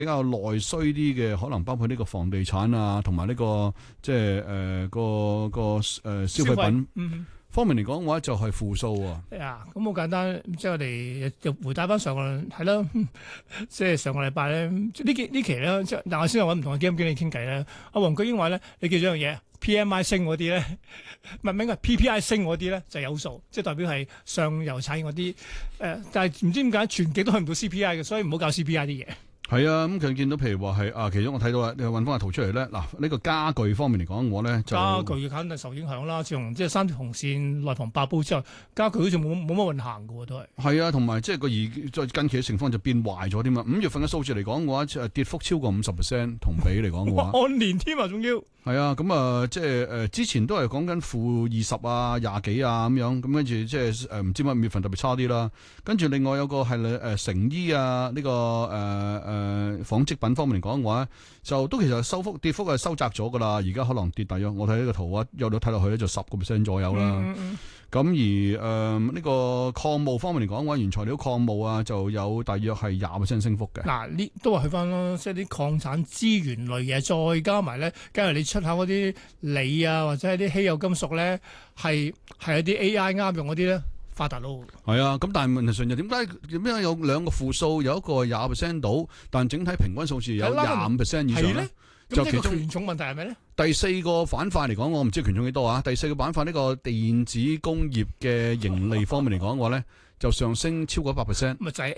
比較內需啲嘅，可能包括呢個房地產啊，同埋呢個即係消費品方面嚟講嘅話，就係負數喎。 啊，咁好簡單，即係我哋就回帶翻上個係咯，即係上個禮拜咧，呢期咧，即係嗱，我先揾唔同嘅基金經理傾偈咧。阿黃居英話咧，你記住一樣嘢，PMI 升嗰啲咧，唔係 PPI 升嗰啲咧就有數，即係代表係上游產業嗰啲但係唔知點解全極都去唔到 CPI 嘅，所以唔好搞 CPI 啲嘢。 係啊，咁佢見到譬如話係啊，其中我睇到啦，你揾翻個圖出嚟咧，嗱呢個家具方面嚟講，我咧就家具肯定受影響啦。自從即係三條紅線內房爆煲之後，家具好似冇乜運行嘅喎，都係。係啊，同埋即係再近期嘅情況就變壞咗添啊。5月份嘅數字嚟講嘅話，跌幅超過50%，同比嚟講嘅話， 按年添啊，仲要。 係啊，咁啊，即係之前都係講緊-20啊、20幾啊咁樣，咁跟住即係唔知乜5月份特別差啲啦。跟住另外有個係成衣啊，呢個紡織品方面嚟講嘅話，就都其實跌幅係收窄咗噶啦。而家可能跌大約，我睇呢個圖啊，有到睇落去咧就10% 左右啦。咁而呢個礦務方面嚟講嘅話，原材料礦務啊，就有大約係20% 升幅嘅。 嗱，呢都係去翻咯，即係啲礦產資源類嘢，再加埋咧，假如你出口嗰啲鋰啊，或者係啲稀有金屬咧，係一啲 AI 啱用嗰啲咧，發達咯。係啊，咁但係問題上就點解有兩個負數，有一個20% 到，但整體平均數字有25% 以上咧？ 咁呢個權重問題係咪咧？ 第四個板塊嚟講，我唔知權重幾多啊。第四個板塊呢個電子工業嘅盈利方面嚟講嘅話咧，就上升超過100%。咪就係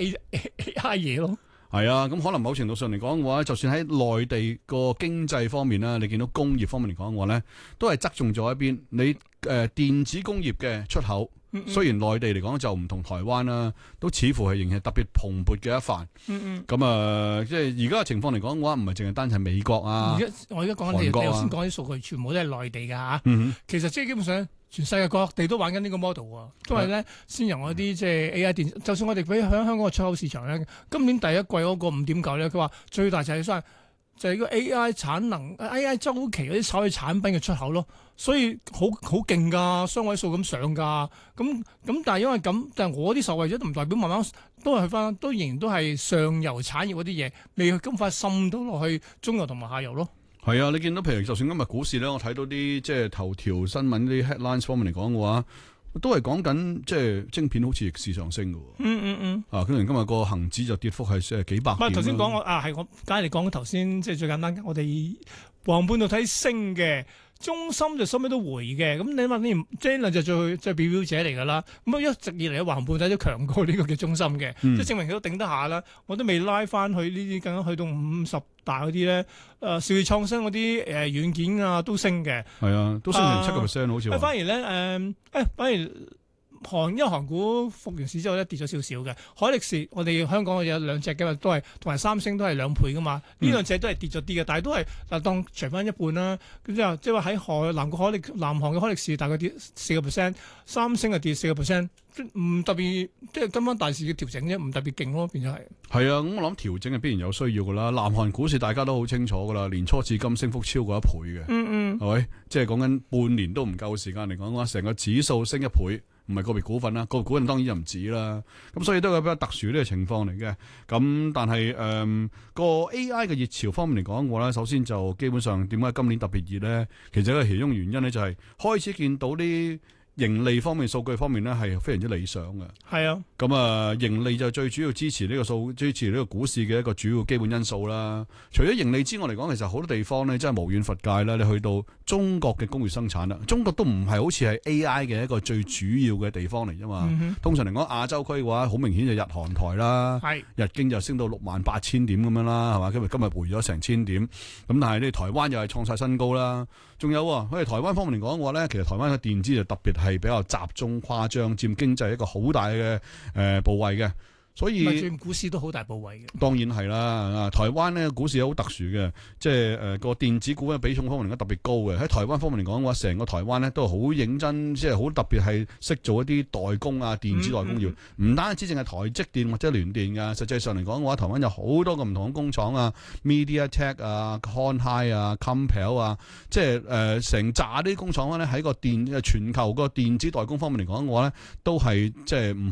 AI 嘢咯。係啊，咁可能某程度上嚟講嘅話，就算喺內地個經濟方面啦，你見到工業方面嚟講嘅話咧，都係側重咗一邊。你電子工業嘅出口。雖然內地嚟講就唔同台灣啦，都似乎係仍然係特別蓬勃嘅一範。咁啊，即係而家嘅情況嚟講嘅話，唔係淨係單係美國啊。 我而家講緊你頭先講啲數據，全部都係內地㗎嚇。其實即係基本上全世界各地都玩緊呢個 model 喎，都係咧先由嗰啲即係 AI 電，就算我哋比喺香港嘅出口市場咧，今年第一季嗰個5.9咧，佢話最大就係個 AI 產能、AI 周期嗰啲所謂產品嘅出口咯，所以好勁㗎，雙位數咁上㗎。咁但係因為咁，但係我啲受惠者都唔代表慢慢都係去翻，都仍然都係上游產業嗰啲嘢，未咁快滲到落去中游同埋下游咯。係啊，你見到譬如就算今日股市咧，我睇到啲即係頭條新聞啲 headlines 方面嚟講嘅話，都係講緊即係晶片好似逆市上升嘅。跟住今日個恒指就跌幅係幾百點。 頭先講係我梗係你講頭先，即係最簡單，我哋黃半導體升嘅。中芯就收尾都回嘅，咁你話你即係就最表表者嚟㗎啦。咁一直以嚟嘅橫半體都強過呢個嘅中芯嘅，即係證明佢都頂得下啦。我都未拉翻去呢啲，更加去到50大嗰啲咧。兆業創新嗰啲軟件啊都升嘅， 係啊，都升成7%好似話。 反而咧反而。因為韓股復完市之後咧跌咗少少嘅，海力士我哋香港有兩隻嘅都係同埋三星都係2倍噶嘛，呢兩隻都係跌咗啲嘅，但係都係嗱當除翻一半啦。咁之後即係話喺南韓嘅海力士大概跌4%，三星係跌4%，唔特別即係跟翻大市嘅調整啫，唔特別勁咯，變咗係。係啊，咁我諗調整係必然有需要噶啦。南韓股市大家都好清楚噶啦，年初至今升幅超過1倍嘅，係咪？即係講緊半年都唔夠時間嚟講嘅話，成個指數升1倍。唔係個別股份啦，個別股份當然就唔止啦。咁所以都係比較特殊呢個情況嚟嘅。咁但係個 AI 嘅熱潮方面嚟講，我咧首先就基本上點解今年特別熱咧？其實一個其中原因咧就係開始見到啲盈利方面、數據方面咧係非常之理想嘅。係啊，咁啊盈利就最主要支持呢個股市嘅一個主要基本因素啦。除咗盈利之外嚟講，其實好多地方咧真係無遠弗屆啦。你去到中國嘅工業生產啦，中國都唔係好似係 AI 嘅一個最主要嘅地方嚟啫嘛。通常嚟講亞洲區嘅話，好明顯就日韓台啦，日經就升到68,000點咁樣啦，係嘛？今日回咗成1000點，咁但係呢台灣又係創晒新高啦。仲有喎，喺台灣方面嚟講嘅話咧，其實台灣嘅電子就特別係比較集中誇張，佔經濟一個好大嘅部位嘅。所以佔股市都好大部位嘅，當然係啦。台灣咧股市好特殊嘅，即係個電子股嘅比重方面嚟講特別高嘅。喺台灣方面嚟講嘅話，成個台灣咧都係好認真，即係好特別係識做一啲代工啊，電子代工業，唔單止淨係台積電或者聯電㗎。實際上嚟講嘅話，台灣有好多個唔同嘅工廠啊 ，MediaTek 啊、Hon Hai 啊、Compal 啊，即係成扎啲工廠咧喺個全球個電子代工方面嚟講嘅話咧，都係即係唔係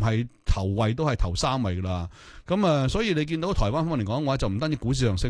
頭位都係頭3位噶啦。咁啊，所以你見到台灣方面嚟講嘅話，就唔單止股市上升。